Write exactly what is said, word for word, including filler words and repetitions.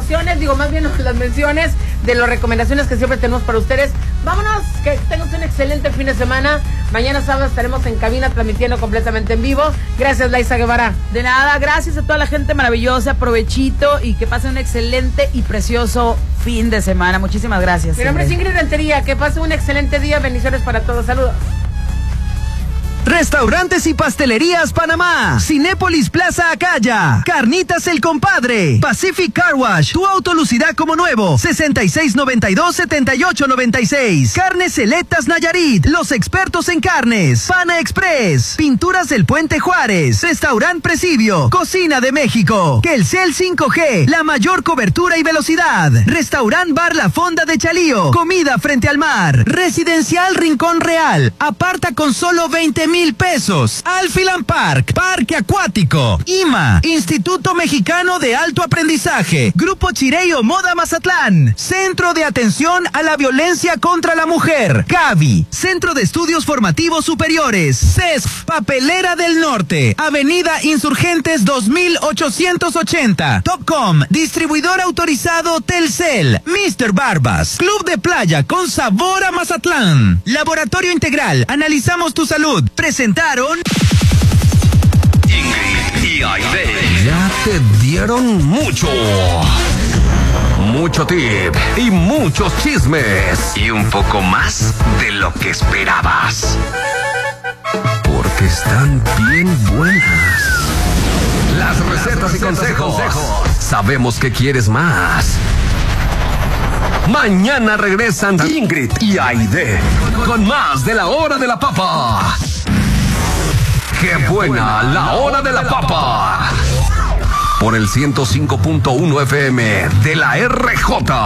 Digo, más bien las menciones de las recomendaciones que siempre tenemos para ustedes. Vámonos, que tengas un excelente fin de semana. Mañana sábado estaremos en cabina transmitiendo completamente en vivo. Gracias, Laisa Guevara. De nada, gracias a toda la gente maravillosa, provechito y que pasen un excelente y precioso fin de semana. Muchísimas gracias. Mi nombre es Ingrid Rentería, que pasen un excelente día. Bendiciones para todos. Saludos. Restaurantes y Pastelerías Panamá, Cinépolis Plaza Acaya, Carnitas El Compadre, Pacific Car Wash, tu auto lucirá como nuevo, sesenta y seis noventa y dos, setenta y ocho noventa y seis, Carnes Selectas Nayarit, los expertos en carnes, Pana Express, Pinturas del Puente Juárez, Restaurant Presidio, Cocina de México, Telcel cinco G, la mayor cobertura y velocidad, Restaurant Bar La Fonda de Chalío, comida frente al mar, Residencial Rincón Real, aparta con solo veinte mil pesos. Alfilan Park, Parque Acuático, I M A, Instituto Mexicano de Alto Aprendizaje, Grupo Chireo Moda Mazatlán, Centro de Atención a la Violencia contra la Mujer, CAVI, Centro de Estudios Formativos Superiores, C E S F, Papelera del Norte, Avenida Insurgentes dos mil ochocientos ochenta, Topcom, distribuidor autorizado Telcel, mister Barbas, Club de Playa con sabor a Mazatlán, Laboratorio Integral, analizamos tu salud. Presentaron Ingrid y Aide. Ya te dieron mucho. Mucho tip y muchos chismes. Y un poco más de lo que esperabas. Porque están bien buenas. Las recetas y consejos. Sabemos que quieres más. Mañana regresan Ingrid y Aide con más de la Hora de la Papa. ¡Qué buena la Hora de la Papa! Por el ciento cinco punto uno F M de la R J.